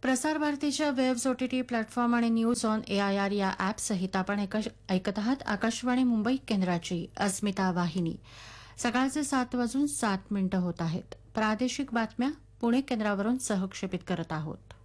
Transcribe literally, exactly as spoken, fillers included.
प्रसार भारतीच्या webs OTT platform आणि न्यूज ऑन एआयआर या ॲप सहित आपण ऐक- ऐकत आहात आकाशवाणी मुंबई केंद्राची अस्मिता वाहिनी. सकाळचे सात वाजून सात मिनिटं होत आहेत. प्रादेशिक बातम्या पुणे केंद्रावरून सहक्षेपित करत आहोत.